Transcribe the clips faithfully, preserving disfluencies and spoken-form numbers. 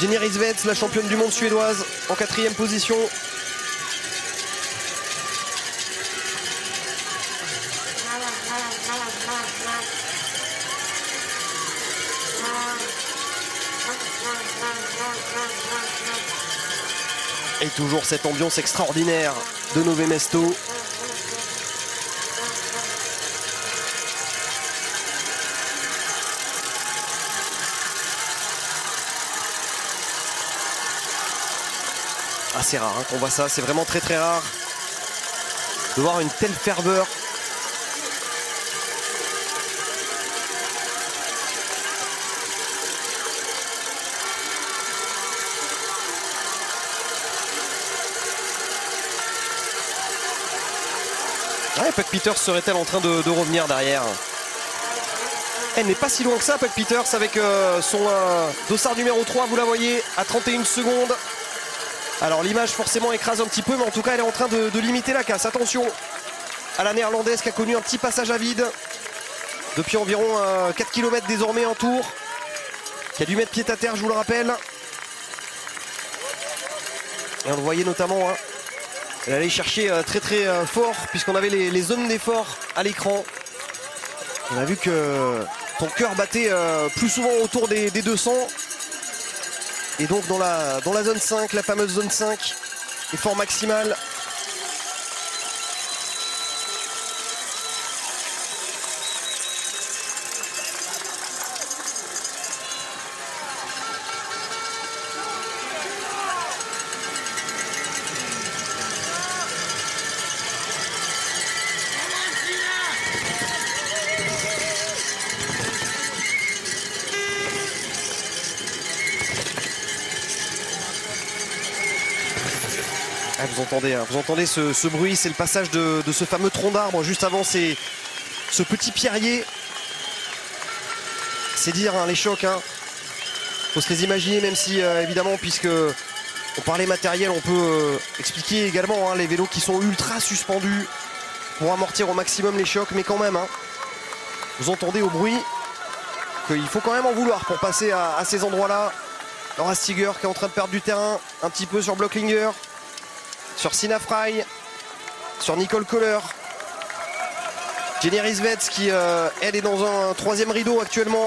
Jenny Rissveds, la championne du monde suédoise, en quatrième position. Et toujours cette ambiance extraordinaire de Nové Mesto. Ah, c'est rare hein, qu'on voit ça, c'est vraiment très très rare de voir une telle ferveur. Ouais, Puck Peters serait-elle en train de, de revenir derrière? Elle n'est pas si loin que ça, Puck Peters, avec euh, son euh, dossard numéro trois, vous la voyez, à trente et une secondes. Alors l'image forcément écrase un petit peu, mais en tout cas elle est en train de, de limiter la casse. Attention à la néerlandaise qui a connu un petit passage à vide depuis environ euh, quatre kilomètres désormais en tour, qui a dû mettre pied à terre, je vous le rappelle. Et on le voyait notamment, hein, elle allait chercher euh, très très euh, fort, puisqu'on avait les, les zones d'effort à l'écran. On a vu que ton cœur battait euh, plus souvent autour des, des deux cents. Et donc dans la, dans la zone cinq, la fameuse zone cinq, effort maximal. Ah, vous entendez, hein, vous entendez ce, ce bruit, c'est le passage de, de ce fameux tronc d'arbre. Juste avant, c'est ce petit pierrier. C'est dire hein, les chocs. Hein. Faut se les imaginer, même si euh, évidemment, puisque on parlait matériel, on peut euh, expliquer également hein, les vélos qui sont ultra suspendus pour amortir au maximum les chocs. Mais quand même, hein, vous entendez au bruit qu'il faut quand même en vouloir pour passer à, à ces endroits-là. Laura Stiger qui est en train de perdre du terrain un petit peu sur Blocklinger, sur Sina Frey, sur Nicole Kohler. Jenny Rissveds qui euh, elle est dans un troisième rideau actuellement,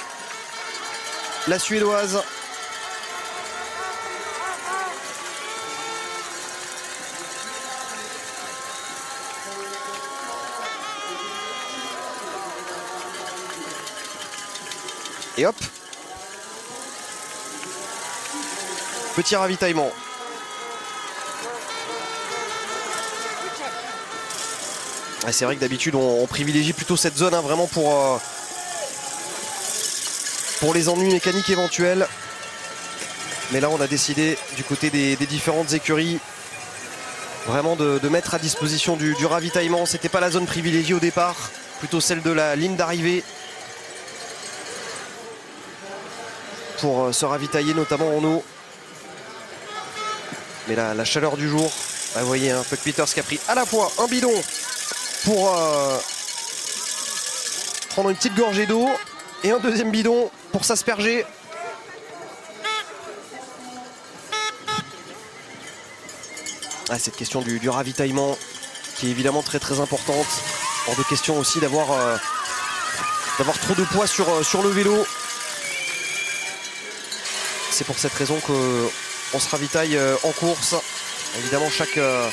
la suédoise. Et hop, petit ravitaillement. C'est vrai que d'habitude on, on privilégie plutôt cette zone hein, vraiment pour, euh, pour les ennuis mécaniques éventuels. Mais là on a décidé du côté des, des différentes écuries vraiment de, de mettre à disposition du, du ravitaillement. C'était pas la zone privilégiée au départ, plutôt celle de la ligne d'arrivée, pour euh, se ravitailler notamment en eau. Mais la, la chaleur du jour, bah, vous voyez, hein, Puck Peters qui a pris à la fois un bidon pour euh, prendre une petite gorgée d'eau et un deuxième bidon pour s'asperger. Ah, cette question du, du ravitaillement qui est évidemment très très importante. Hors de question aussi d'avoir euh, d'avoir trop de poids sur, euh, sur le vélo. C'est pour cette raison qu'on se ravitaille euh, en course. Évidemment chaque... Euh,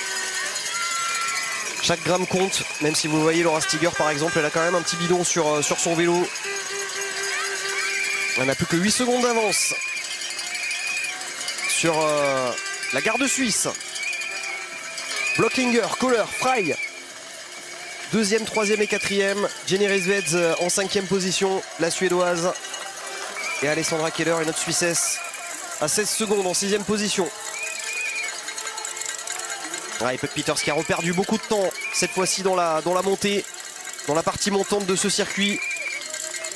Chaque gramme compte, même si vous voyez Laura Stiger par exemple, elle a quand même un petit bidon sur, sur son vélo. Elle n'a plus que huit secondes d'avance sur euh, la garde suisse. Blocklinger, Kohler, Frey. Deuxième, troisième et quatrième. Jenny Rissveds en cinquième position, la suédoise. Et Alessandra Keller, une autre Suissesse, à seize secondes en sixième position. Ouais, Puck Peters qui a reperdu beaucoup de temps cette fois-ci dans la, dans la montée, dans la partie montante de ce circuit.